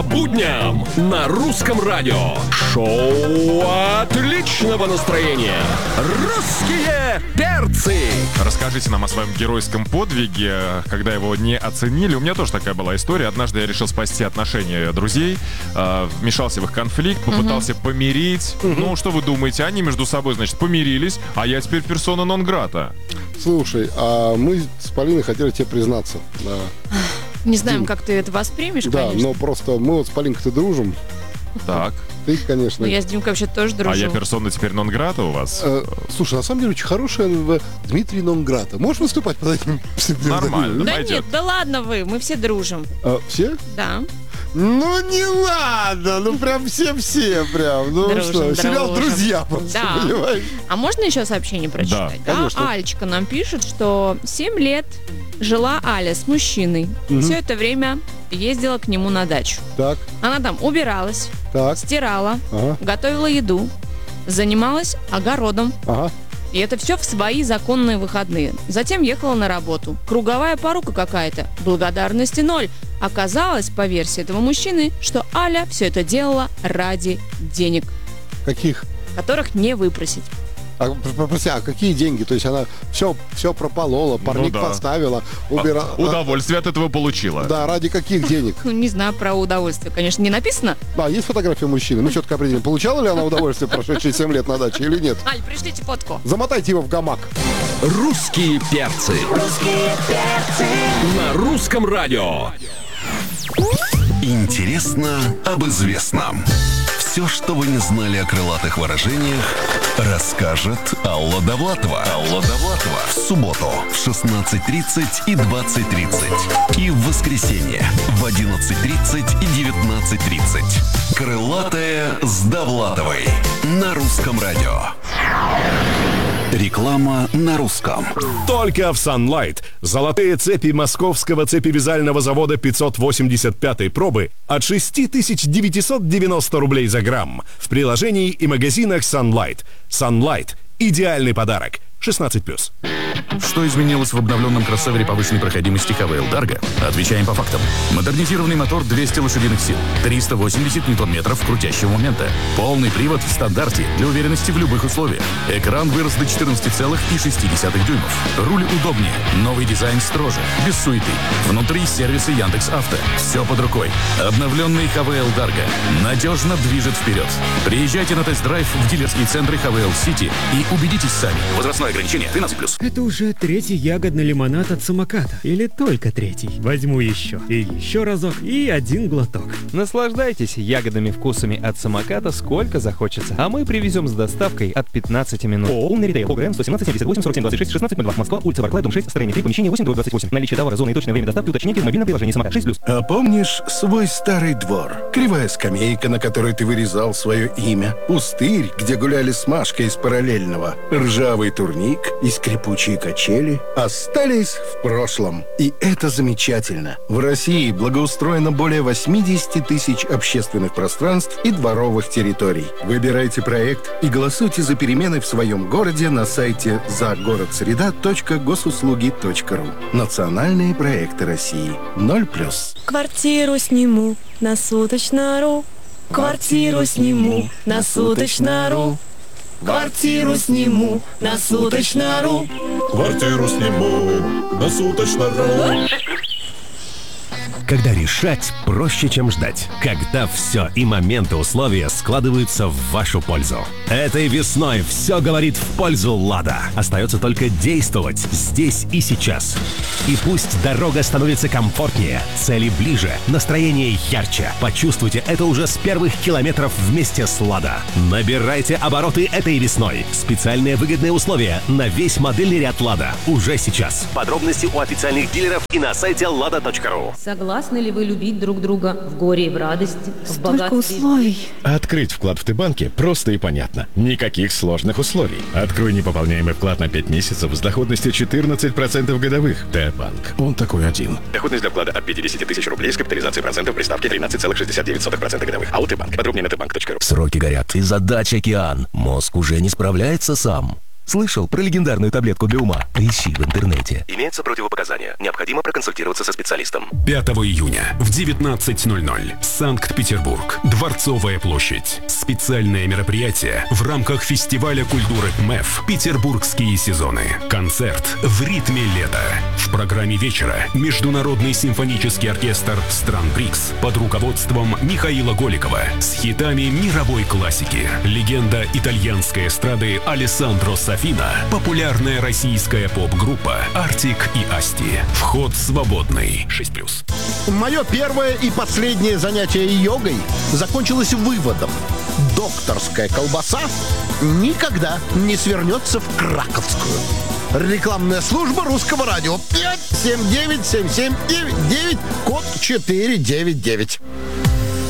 будням на Русском радио. Шоу отличного настроения. Русские перцы. Расскажите нам о своем геройском подвиге, когда его не оценили. У меня тоже такая была история. Однажды я решил спасти отношения друзей, вмешался в их конфликт, попытался помирить. Ну, что вы думаете? Они между собой, значит, помирились, а я теперь персона нон-грата. Слушай, а мы с Полиной хотели тебе признаться. Не знаем, как ты это воспримешь, да, конечно. но просто мы вот с Полинкой-то дружим. Так. Ты, конечно. Но я с Димкой вообще тоже дружу. А я персона теперь нон-грата у вас? Слушай, на самом деле очень хорошая Дмитрий нон-грата. Можешь выступать под этим? Нормально, Да пойдет. нет, да ладно вы, мы все дружим. Все? Да. Ну не ладно, ну прям все прям. Ну Дружим, что, сериал дружим. «Друзья» просто, Да. понимаешь? А можно еще сообщение прочитать? Да, конечно. Альчика нам пишет, что 7 лет жила Аля с мужчиной. Все это время ездила к нему на дачу. Так, Она там убиралась, так, стирала, ага, готовила еду, занималась огородом. ага. И это все в свои законные выходные. Затем ехала на работу. Круговая порука какая-то. Благодарности ноль. Оказалось, по версии этого мужчины, что Аля все это делала ради денег, Каких? которых не выпросить. Прости, а какие деньги? То есть она все прополола, парник да. поставила, убирала. Удовольствие от этого получила. Да, ради каких денег? Ну, не знаю про удовольствие, конечно, не написано. Да, есть фотография мужчины. Мы четко определим, получала ли она удовольствие прошедшие 7 лет на даче или нет. Аль, пришлите фотку. Замотайте его в гамак. Русские перцы. На Русском радио. Интересно об известном. Все, что вы не знали о крылатых выражениях, расскажет Алла Довлатова. В субботу в 16:30 и 20:30. И в воскресенье в 11:30 и 19:30. Крылатая с Довлатовой на Русском радио. Реклама на русском. Только в Sunlight золотые цепи московского цепевязального завода 585-й пробы от 6990 рублей за грамм в приложении и магазинах Sunlight. Sunlight – идеальный подарок. 16+. Что изменилось в обновленном кроссовере повышенной проходимости ХВЛ Дарго? Отвечаем по фактам. Модернизированный мотор 200 лошадиных сил, 380 ньютон-метров крутящего момента, полный привод в стандарте для уверенности в любых условиях. Экран вырос до 14,6 дюймов. Руль удобнее, новый дизайн строже, без суеты. Внутри сервисы Яндекс.Авто. Все под рукой. Обновленный ХВЛ Дарго надежно движет вперед. Приезжайте на тест-драйв в дилерские центры ХВЛ Сити и убедитесь сами. Возрастное ограничение 13+. Это уже третий ягодный лимонад от самоката. Или только третий. Возьму еще. И еще разок. И один глоток. Наслаждайтесь ягодными вкусами от самоката сколько захочется. А мы привезем с доставкой от 15 минут. Полный ритейл. ОГРН 117 78 47 26 16 02. Москва, улица Барклай, дом 6, строение 3, помещение 8, 28. Наличие товара, зоны и точное время доставки уточните в мобильном приложении самокат 6+. А помнишь свой старый двор? Кривая скамейка, на которой ты вырезал свое имя. Пустырь, где гуляли с Машкой из параллельного. Ржавый турник и скрипучие качели остались в прошлом. И это замечательно. В России благоустроено более 80 тысяч общественных пространств и дворовых территорий. Выбирайте проект и голосуйте за перемены в своем городе на сайте загородсреда.госуслуги.ру. Национальные проекты России. 0+. Квартиру сниму на суточно.ру. Квартиру сниму на суточно.ру. Квартиру сниму на суточно.ру. Квартиру сниму на суточно.ру. Когда решать проще, чем ждать. Когда все и моменты условия складываются в вашу пользу. Этой весной все говорит в пользу «Лада». Остается только действовать здесь и сейчас. И пусть дорога становится комфортнее, цели ближе, настроение ярче. Почувствуйте это уже с первых километров вместе с «Лада». Набирайте обороты этой весной. Специальные выгодные условия на весь модельный ряд «Лада» уже сейчас. Подробности у официальных дилеров и на сайте lada.ru. Согласны ли вы любить друг друга в горе и в радости, в Столько богатстве? условий. Открыть вклад в Т-банке просто и понятно. Никаких сложных условий. Открой непополняемый вклад на 5 месяцев с доходностью 14% годовых. Т-банк. Он такой один. Доходность для вклада от 50 тысяч рублей с капитализацией процентов при ставке 13,69% годовых. АО Т-банк. Подробнее на tbank.ru. Сроки горят. И задач океан. Мозг уже не справляется сам. Слышал про легендарную таблетку для ума? Ищи в интернете. Имеются противопоказания. Необходимо проконсультироваться со специалистом. 5 июня в 19:00 Санкт-Петербург. Дворцовая площадь. Специальное мероприятие в рамках фестиваля культуры МЭФ «Петербургские сезоны». Концерт в ритме лета. В программе вечера Международный симфонический оркестр стран БРИКС под руководством Михаила Голикова с хитами мировой классики. Легенда итальянской эстрады Алессандро Сафина. Популярная российская поп-группа Артик и Асти. Вход свободный. 6+. Мое первое и последнее занятие йогой закончилось выводом. Докторская колбаса никогда не свернется в краковскую. Рекламная служба Русского радио 579-7799, код 499.